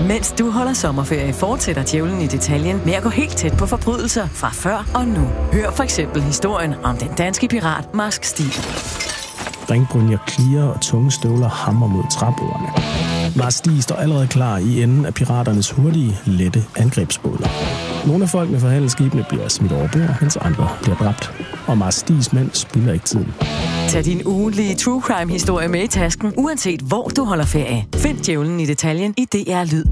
Mens du holder sommerferie, fortsætter djævlen i detaljen med at gå helt tæt på forbrydelser fra før og nu. Hør for eksempel historien om den danske pirat Marsk Stig. Ringbrynjer klirer og tunge støvler hammer mod træbordene. Marsk Stig står allerede klar i enden af piraternes hurtige, lette angrebsbåder. Nogle af folkene fra handelsskibene bliver smidt over bord, mens andre bliver dræbt. Og Marsk Stigs mænd spilder ikke tiden. Tag din ugentlige true crime-historie med i tasken, uanset hvor du holder ferie. Find djævlen i detaljen i DR Lyd.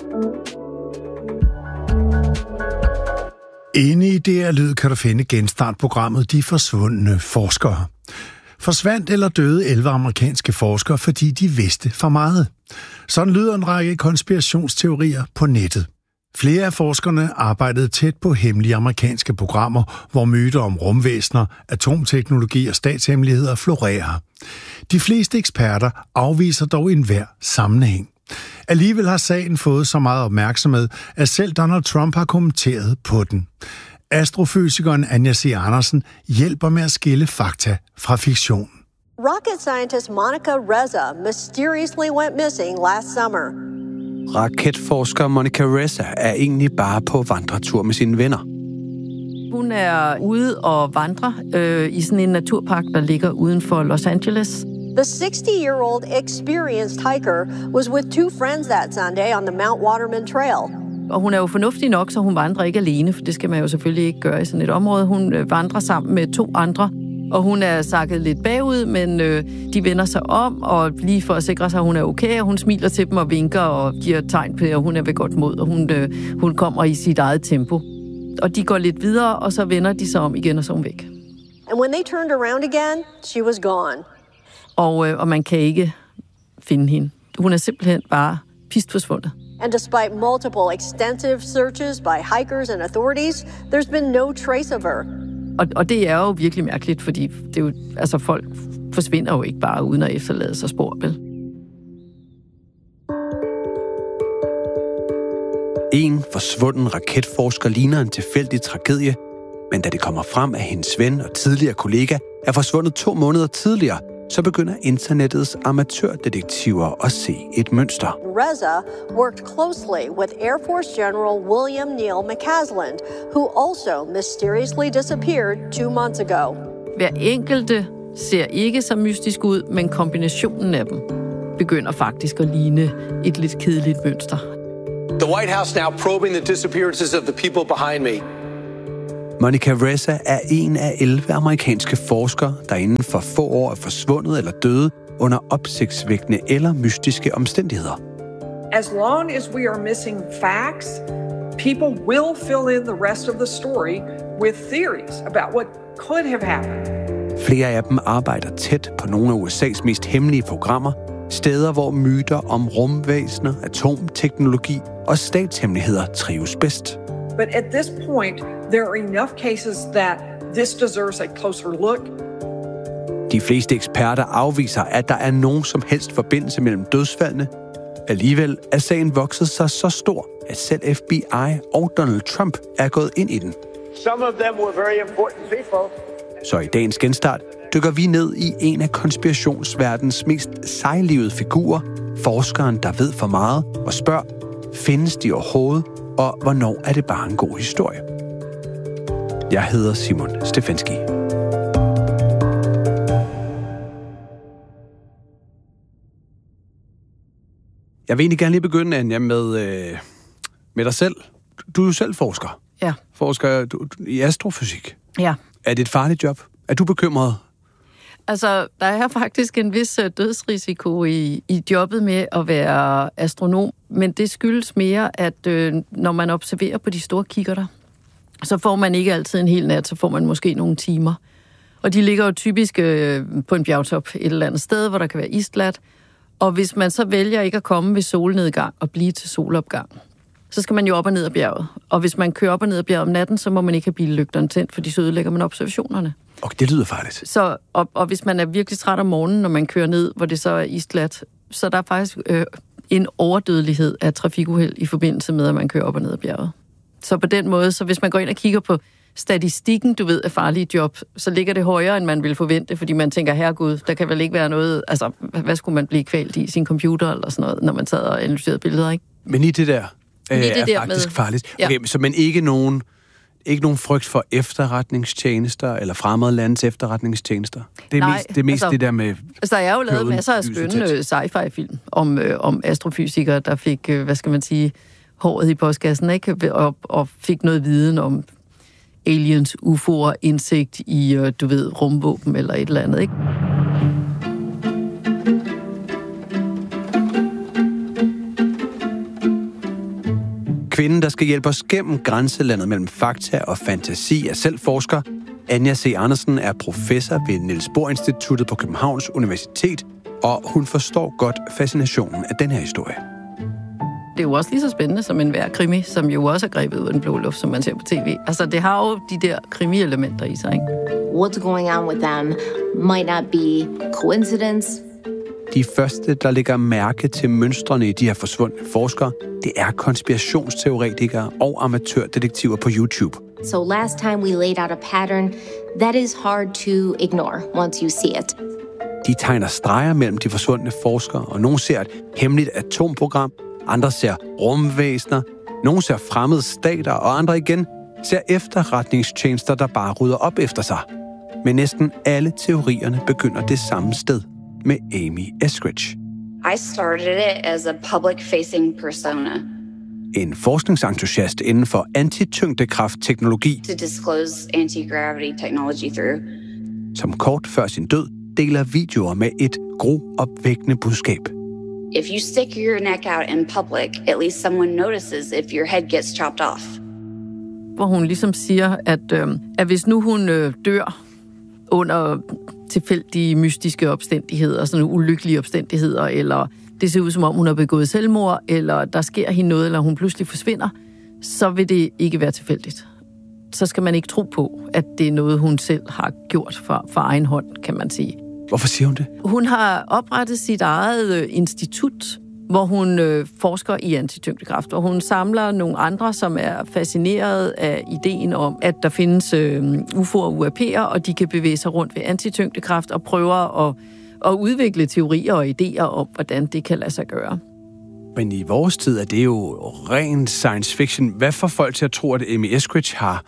Inde i DR Lyd kan du finde genstartprogrammet De Forsvundne Forskere. Forsvandt eller døde 11 amerikanske forskere, fordi de vidste for meget. Sådan lyder en række konspirationsteorier på nettet. Flere af forskerne arbejdede tæt på hemmelige amerikanske programmer, hvor myter om rumvæsener, atomteknologi og statshemmeligheder florerer. De fleste eksperter afviser dog enhver sammenhæng. Alligevel har sagen fået så meget opmærksomhed, at selv Donald Trump har kommenteret på den. Astrofysikeren Anja C. Andersen hjælper med at skille fakta fra fiktion. Rocket scientist Monica Reza mysteriously went missing last summer. Raketforsker Monica Reza er egentlig bare på vandretur med sine venner. Hun er ude og vandre i sådan en naturpark, der ligger uden for Los Angeles. The 60-year-old experienced hiker was with 2 friends that Sunday on the Mount Waterman Trail. Og hun er jo fornuftig nok, så hun vandrer ikke alene, for det skal man jo selvfølgelig ikke gøre i sådan et område. Hun vandrer sammen med 2 andre, og hun er sakket lidt bagud, men de vender sig om, og lige for at sikre sig, at hun er okay, og hun smiler til dem og vinker og giver tegn på, at hun er ved godt mod, og hun kommer i sit eget tempo. Og de går lidt videre, og så vender de sig om igen, og så er hun væk. And when they turned around again, she was gone. Og man kan ikke finde hende. Hun er simpelthen bare pistforsvundet. And despite multiple extensive searches by hikers and authorities, there's been no trace of her. Og det er jo virkelig mærkeligt, fordi det er jo, altså folk forsvinder jo ikke bare uden at efterlade sig spor, vel? En forsvunden raketforsker ligner en tilfældig tragedie, men da det kommer frem, at hendes ven og tidligere kollega er forsvundet 2 måneder tidligere, så begynder internettets amatørdetektiver at se et mønster. Reza worked closely with Air Force General William Neal McCasland, who also mysteriously disappeared 2 months ago. Hver enkelte ser ikke så mystisk ud, men kombinationen af dem begynder faktisk at ligne et lidt kedeligt mønster. The White House now probing the disappearances of the people behind me. Monica Reza er en af 11 amerikanske forskere, der inden for få år er forsvundet eller døde under opsigtsvækkende eller mystiske omstændigheder. As long as we are missing facts, people will fill in the rest of the story with theories about what could have happened. Flere af dem arbejder tæt på nogle af USA's mest hemmelige programmer, steder hvor myter om rumvæsener, atomteknologi og statshemmeligheder trives bedst. But at this point, there are enough cases that this deserves a closer look. De fleste eksperter afviser, at der er nogen som helst forbindelse mellem dødsfaldene. Alligevel er sagen vokset sig så stor, at selv FBI og Donald Trump er gået ind i den. Some of them were very important people. Så i dagens genstart dykker vi ned i en af konspirationsverdens mest sejlivede figurer, forskeren, der ved for meget, og spørger, findes de overhovedet, og hvornår er det bare en god historie? Jeg hedder Simon Stefanski. Jeg vil egentlig gerne lige begynde, Anja, med dig selv. Du er jo selv forsker. Ja. Forsker i astrofysik. Ja. Er det et farligt job? Er du bekymret? Altså, der er faktisk en vis dødsrisiko i jobbet med at være astronom, men det skyldes mere, at når man observerer på de store kikkerter, så får man ikke altid en hel nat, så får man måske nogle timer. Og de ligger jo typisk på en bjergtop et eller andet sted, hvor der kan være isglat. Og hvis man så vælger ikke at komme ved solnedgang og blive til solopgang, så skal man jo op og ned ad bjerget. Og hvis man kører op og ned ad bjerget om natten, så må man ikke have billygterne tændt, fordi så ødelægger man observationerne. Okay, det lyder farligt. Så, og hvis man er virkelig træt om morgenen, når man kører ned, hvor det så er isglat, så der er faktisk en overdødelighed af trafikuheld i forbindelse med, at man kører op og ned ad bjerget. Så på den måde, så hvis man går ind og kigger på statistikken, du ved, af farlige job, så ligger det højere, end man vil forvente, fordi man tænker, herregud, der kan vel ikke være noget, altså, hvad skulle man blive kvalt i sin computer eller sådan noget, når man sad og analyserede billeder, ikke? Men lige det der er faktisk farligt. Okay, så men ikke nogen frygt for efterretningstjenester eller fremmede landes efterretningstjenester. Det er mest det der med... Altså, der er jo lavet masser af skønne sci-fi-film om astrofysikere, der fik, håret i postkassen, ikke? Og fik noget viden om aliens, UFO'er, indsigt i, rumvåben eller et eller andet, ikke? Kvinden, der skal hjælpe os gennem grænselandet mellem fakta og fantasi, er selv forsker. Anja C. Andersen er professor ved Niels Bohr Instituttet på Københavns Universitet, og hun forstår godt fascinationen af den her historie. Det er jo også lige så spændende som enhver krimi, som jo også er grebet ud af den blå luft, som man ser på tv. Altså, det har jo de der krimi-elementer i sig, ikke? What's going on with them might not be coincidence. De første, der lægger mærke til mønstrene i de her forsvundne forskere, det er konspirationsteoretikere og amatørdetektiver på YouTube. So last time we laid out a pattern that is hard to ignore once you see it. De tegner streger mellem de forsvundne forskere, og nogle ser et hemmeligt atomprogram, andre ser rumvæsener, nogle ser fremmede stater, og andre igen ser efterretningstjenester, der bare rydder op efter sig. Men næsten alle teorierne begynder det samme sted med Amy Eskridge. I started it as a public-facing persona. En forskningsentusiast inden for antityngdekraftteknologi, To disclose anti-gravity technology through. som kort før sin død deler videoer med et gruopvækkende budskab. If you stick your neck out in public, at least someone notices if your head gets chopped off. Hvor hun ligesom siger, at hvis nu hun dør under tilfældige, mystiske omstændigheder, sådan ulykkelige omstændigheder, eller det ser ud som om, hun har begået selvmord, eller der sker hende noget, eller hun pludselig forsvinder, så vil det ikke være tilfældigt. Så skal man ikke tro på, at det er noget, hun selv har gjort for egen hånd, kan man sige. Hvorfor siger hun det? Hun har oprettet sit eget institut, hvor hun forsker i antityngdekraft, hvor hun samler nogle andre, som er fascineret af ideen om, at der findes UFO'er og UAP'er, og de kan bevæge sig rundt ved antityngdekraft og prøver at udvikle teorier og idéer om, hvordan det kan lade sig gøre. Men i vores tid er det jo ren science fiction. Hvad får folk til at tro, at Amy Eskridge har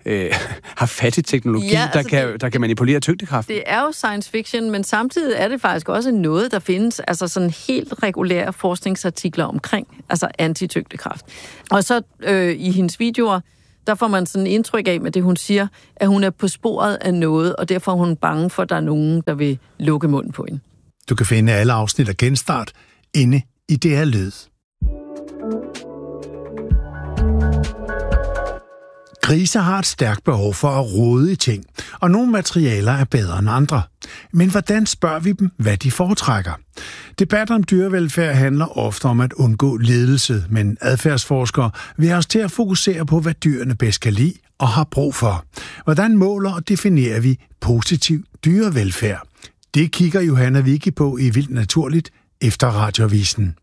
fat i teknologi, der kan manipulere tyngdekraft? Det er jo science fiction, men samtidig er det faktisk også noget, der findes altså sådan helt regulære forskningsartikler omkring, altså antityngdekraft. Og så i hendes videoer, der får man sådan indtryk af med det, hun siger, at hun er på sporet af noget, og derfor er hun bange for, at der er nogen, der vil lukke munden på hende. Du kan finde alle afsnit af Genstart inde i DR Lyd. Grise har et stærkt behov for at rode i ting, og nogle materialer er bedre end andre. Men hvordan spørger vi dem, hvad de foretrækker? Debatter om dyrevelfærd handler ofte om at undgå lidelse, men adfærdsforskere vil have os til at fokusere på, hvad dyrene bedst kan lide og har brug for. Hvordan måler og definerer vi positiv dyrevelfærd? Det kigger Johanna Vicky på i Vildt Naturligt efter Radioavisen.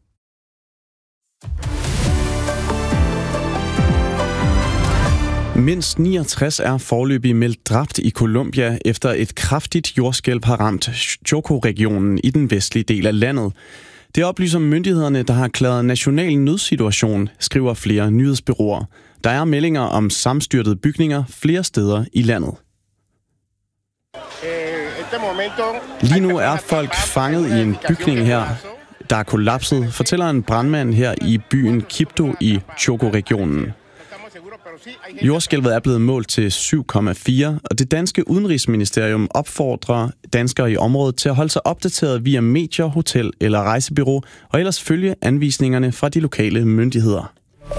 Mindst 69 er foreløbig meldt dræbt i Colombia, efter et kraftigt jordskælv har ramt Chocó-regionen i den vestlige del af landet. Det oplyser myndighederne, der har erklæret national nødsituation, skriver flere nyhedsbureauer. Der er meldinger om sammenstyrtede bygninger flere steder i landet. Lige nu er folk fanget i en bygning her, der er kollapset, fortæller en brandmand her i byen Quibdó i Chocó-regionen. Jordskælvet er blevet målt til 7,4, og det danske udenrigsministerium opfordrer danskere i området til at holde sig opdateret via medier, hotel eller rejsebureau, og ellers følge anvisningerne fra de lokale myndigheder.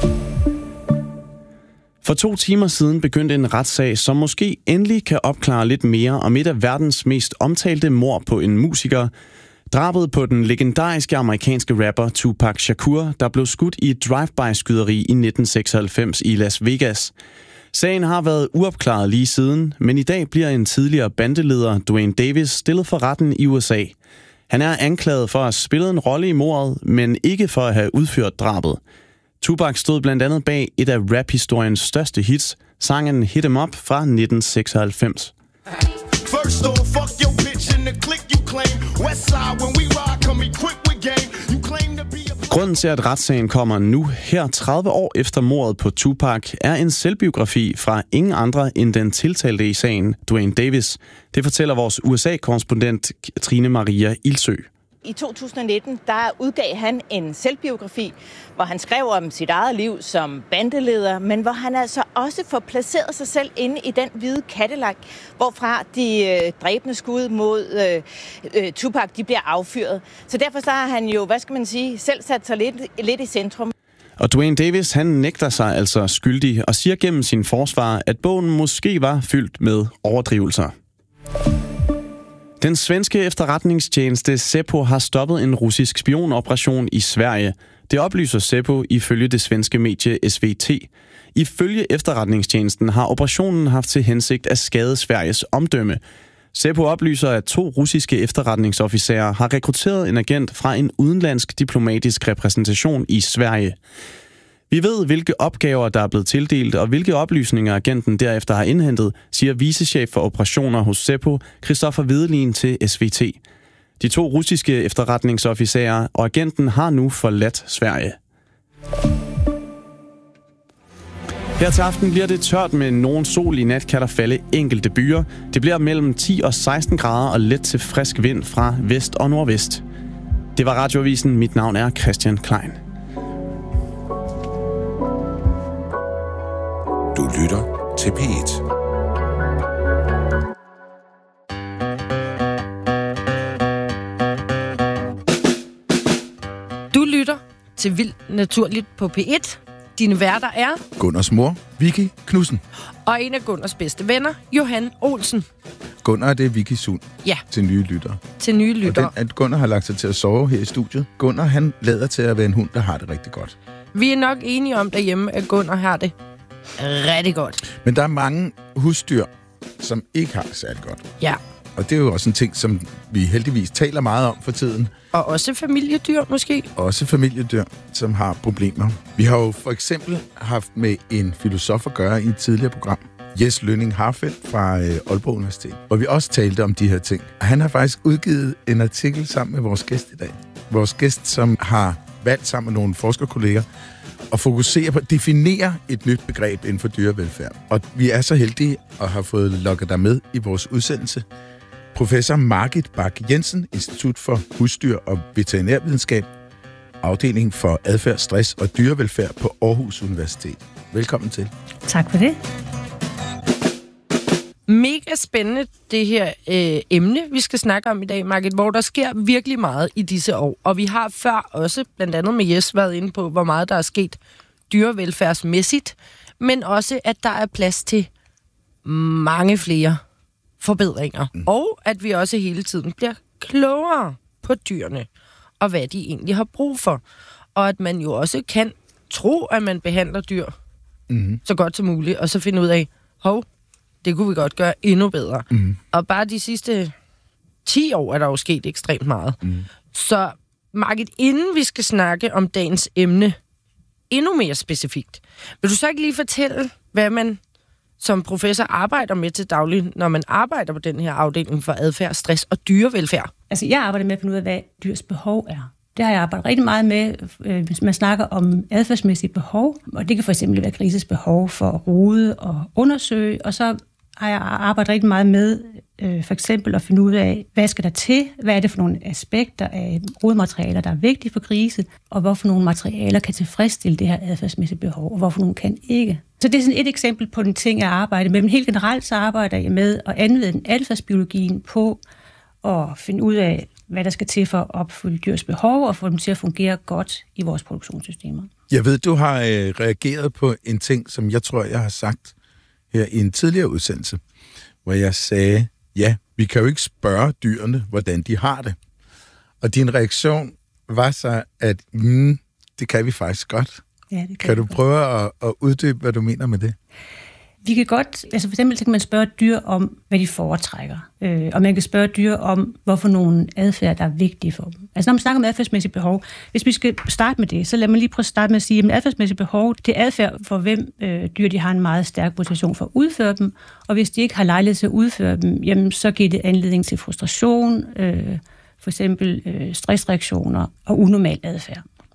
For 2 timer siden begyndte en retssag, som måske endelig kan opklare lidt mere om et af verdens mest omtalte mord på en musiker. Drabet på den legendariske amerikanske rapper Tupac Shakur, der blev skudt i et drive-by-skyderi i 1996 i Las Vegas. Sagen har været uopklaret lige siden, men i dag bliver en tidligere bandeleder, Duane Davis, stillet for retten i USA. Han er anklaget for at have spillet en rolle i mordet, men ikke for at have udført drabet. Tupac stod blandt andet bag et af rap-historiens største hits, sangen Hit 'Em Up fra 1996. First off, fuck your bitch in the clique you claim. West side when we ride, come equipped with game. You claim to be a Grunden til, at retssagen kommer nu, her 30 år efter mordet på Tupac, er en selvbiografi fra ingen andre end den tiltalte i sagen, Duane Davis. Det fortæller vores USA-korrespondent Trine Maria Ilsø. I 2019 der udgav han en selvbiografi, hvor han skrev om sit eget liv som bandeleder, men hvor han altså også får placeret sig selv inde i den hvide Cadillac, hvorfra de dræbende skud mod Tupac de bliver affyret. Så derfor så har han jo, selv sat sig lidt i centrum. Og Duane Davis, han nægter sig altså skyldig og siger gennem sin forsvar, at bogen måske var fyldt med overdrivelser. Den svenske efterretningstjeneste Säpo har stoppet en russisk spionoperation i Sverige. Det oplyser Säpo ifølge det svenske medie SVT. Ifølge efterretningstjenesten har operationen haft til hensigt at skade Sveriges omdømme. Säpo oplyser, at 2 russiske efterretningsofficerer har rekrutteret en agent fra en udenlandsk diplomatisk repræsentation i Sverige. Vi ved, hvilke opgaver, der er blevet tildelt, og hvilke oplysninger agenten derefter har indhentet, siger vicechef for operationer hos Säpo, Christoffer Wedelin til SVT. De 2 russiske efterretningsofficerer og agenten har nu forladt Sverige. Her til aften bliver det tørt med nogen sol. I nat kan der falde enkelte byer. Det bliver mellem 10 og 16 grader og let til frisk vind fra vest og nordvest. Det var Radioavisen. Mit navn er Christian Klein. Du lytter til P1. Du lytter til Vildt Naturligt på P1. Dine værter er Gunnars mor, Vicky Knudsen. Og en af Gunnars bedste venner, Johan Olsen. Gunnar, det er Vicky Sund. Ja. Til nye lyttere. Til nye lyttere. Og at Gunnar har lagt sig til at sove her i studiet. Gunnar, han lader til at være en hund, der har det rigtig godt. Vi er nok enige om derhjemme, at Gunnar har det rigtig godt. Men der er mange husdyr, som ikke har det særlig godt. Ja. Og det er jo også en ting, som vi heldigvis taler meget om for tiden. Og også familiedyr måske. Også familiedyr, som har problemer. Vi har jo for eksempel haft med en filosof at gøre i et tidligere program. Jes Lønning Harfeldt fra Aalborg Universitet. Hvor vi også talte om de her ting. Han har faktisk udgivet en artikel sammen med vores gæst i dag. Vores gæst, som har valgt sammen med nogle forskerkolleger og fokusere på at definere et nyt begreb inden for dyrevelfærd. Og vi er så heldige at have fået lukket dig med i vores udsendelse. Professor Margit Bak Jensen, Institut for Husdyr og Veterinærvidenskab, afdeling for adfærd, stress og dyrevelfærd på Aarhus Universitet. Velkommen til. Tak for det. Mega spændende det her emne, vi skal snakke om i dag, Margit, hvor der sker virkelig meget i disse år. Og vi har før også, blandt andet med Jes, været inde på, hvor meget der er sket dyrevelfærdsmæssigt, men også, at der er plads til mange flere forbedringer. Og at vi også hele tiden bliver klogere på dyrene, og hvad de egentlig har brug for. Og at man jo også kan tro, at man behandler dyr så godt som muligt, og så finde ud af, det kunne vi godt gøre endnu bedre. Og bare de sidste 10 år er der jo sket ekstremt meget. Så Margit, inden vi skal snakke om dagens emne endnu mere specifikt, vil du så ikke lige fortælle, hvad man som professor arbejder med til daglig, når man arbejder på den her afdeling for adfærd, stress og dyrevelfærd? Altså, jeg arbejder med at finde ud af, hvad dyrs behov er. Det har jeg arbejdet rigtig meget med, hvis man snakker om adfærdsmæssige behov, og det kan for eksempel være grises behov for at rode og undersøge, og så har jeg arbejdet rigtig meget med for eksempel at finde ud af, hvad skal der til, hvad er det for nogle aspekter af rodematerialer, der er vigtige for grise, og hvorfor nogle materialer kan tilfredsstille det her adfærdsmæssige behov, og hvorfor nogle kan ikke. Så det er sådan et eksempel på den ting, jeg arbejder med, men helt generelt så arbejder jeg med at anvende adfærdsbiologien på at finde ud af, hvad der skal til for at opfylde dyrs behov, og få dem til at fungere godt i vores produktionssystemer. Jeg ved, du har reageret på en ting, som jeg tror, jeg har sagt her i en tidligere udsendelse, hvor jeg sagde, ja, vi kan jo ikke spørge dyrene, hvordan de har det. Og din reaktion var så, at det kan vi faktisk godt. Ja, det kan du prøve at uddybe, hvad du mener med det? Vi kan godt, altså for eksempel kan man spørge dyr om, hvad de foretrækker. Og man kan spørge dyr om, hvorfor nogle adfærd, der er vigtige for dem. Altså når man snakker om adfærdsmæssige behov, hvis vi skal starte med det, så lad mig lige prøve at starte med at sige, at adfærdsmæssige behov, det er adfærd for hvem dyr, de har en meget stærk motivation for at udføre dem. Og hvis de ikke har lejlighed til at udføre dem, jamen så giver det anledning til frustration, for eksempel stressreaktioner og unormal adfærd.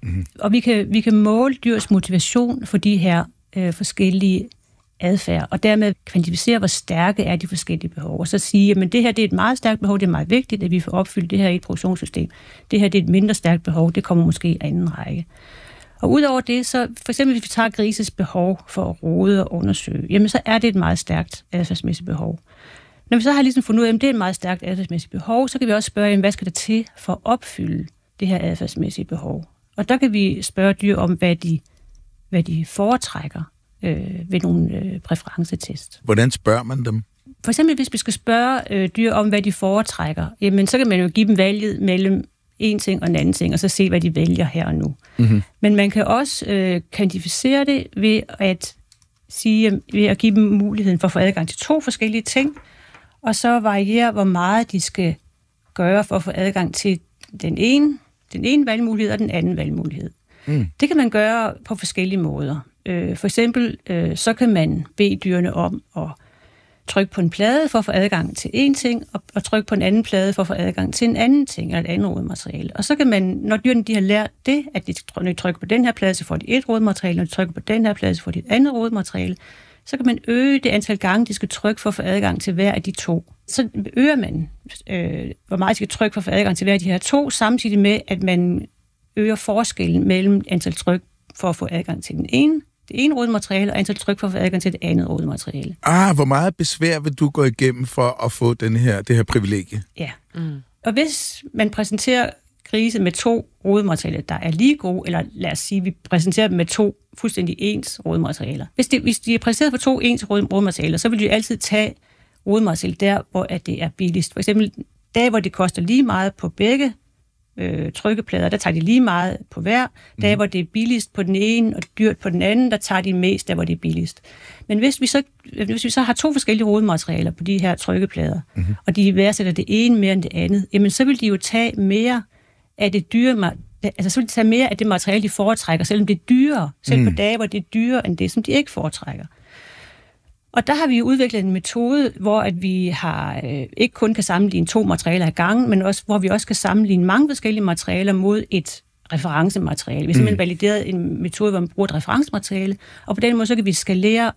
Mm-hmm. Og vi kan måle dyrs motivation for de her forskellige adfærd, og dermed kvantificere, hvor stærke er de forskellige behov. Og så sige, at det her det er et meget stærkt behov, det er meget vigtigt, at vi får opfyldt det her i et produktionssystem. Det her det er et mindre stærkt behov, det kommer måske i anden række. Og udover det, så for eksempel hvis vi tager grises behov for at rode og undersøge, jamen så er det et meget stærkt adfærdsmæssigt behov. Når vi så har ligesom fundet ud af, at det er et meget stærkt adfærdsmæssigt behov, så kan vi også spørge, hvad skal der til for at opfylde det her adfærdsmæssige behov? Og der kan vi spørge dyr om, hvad de foretrækker ved nogle præferencetest. Hvordan spørger man dem? For eksempel, hvis vi skal spørge dyr om, hvad de foretrækker, jamen så kan man jo give dem valget mellem en ting og en anden ting, og så se, hvad de vælger her og nu. Mm-hmm. Men man kan også kvantificere det ved at give dem muligheden for at få adgang til 2 forskellige ting, og så variere, hvor meget de skal gøre for at få adgang til den ene valgmulighed og den anden valgmulighed. Mm. Det kan man gøre på forskellige måder. For eksempel, så kan man bede dyrene om at trykke på en plade for at få adgang til en ting, og trykke på en anden plade for at få adgang til en anden ting, eller et andet rodemateriale. Og så kan man, når dyrene de har lært det, at når de trykker på den her plade, så får de et rodemateriale, når de trykker på den her plade, så får de et andet rodemateriale, så kan man øge det antal gange, de skal trykke for at få adgang til hver af de 2. Så øger man, hvor meget de skal trykke for at få adgang til hver af de her 2, samtidig med, at man øger forskellen mellem antal tryk for at få adgang til det ene rodemateriale, og antal tryk for at få adgang til det andet rodemateriale. Hvor meget besvær vil du gå igennem for at få det her privilegie? Ja. Mm. Og hvis man præsenterer grise med 2 rodematerialer, der er lige gode, eller lad os sige, vi præsenterer dem med 2 fuldstændig ens rodematerialer. Hvis de er præsenteret for 2 ens rodematerialer, så vil de altid tage rodematerialet der, hvor det er billigst. For eksempel, der hvor det koster lige meget på begge trykkeplader, der tager de lige meget på hver. Der hvor det er billigst på den ene og dyrt på den anden, der tager de mest der hvor det er billigst. Men hvis vi så har 2 forskellige rodematerialer på de her trykkeplader, og de værdsætter det ene mere end det andet, jamen så vil de jo tage mere af det dyre, altså så vil de tage mere af det materiale, de foretrækker, selvom det er dyrere, selv på dage, hvor det er dyrere end det, som de ikke foretrækker. Og der har vi udviklet en metode, hvor at vi har ikke kun kan sammenligne 2 materialer ad gangen, men også hvor vi også kan sammenligne mange forskellige materialer mod et referencemateriale. Vi har simpelthen valideret en metode, hvor man bruger et referencemateriale, og på den måde så kan vi skalere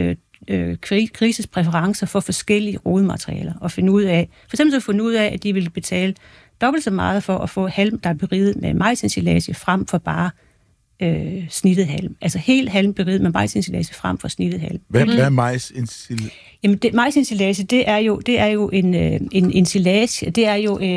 grises præferencer for forskellige rodematerialer og finde ud af, for eksempel så finde ud af, at de vil betale dobbelt så meget for at få halm, der er beriget med majsensilage, frem for bare snittet halm. Altså helt halm beriget med majsensilage frem for snittet halm. Hvad er majsensilage? Jamen, majsensilage, det er jo en ensilage. Det er jo